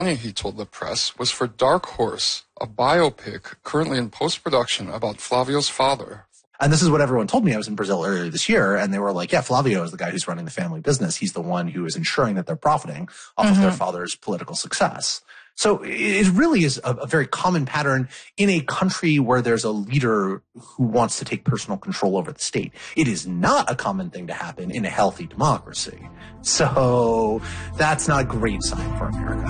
money, he told the press, was for Dark Horse, a biopic currently in post-production about Flavio's father. And this is what everyone told me. I was in Brazil earlier this year, and they were like, yeah, Flavio is the guy who's running the family business. He's the one who is ensuring that they're profiting off of their father's political success. So it really is a very common pattern in a country where there's a leader who wants to take personal control over the state. It is not a common thing to happen in a healthy democracy. So that's not a great sign for America.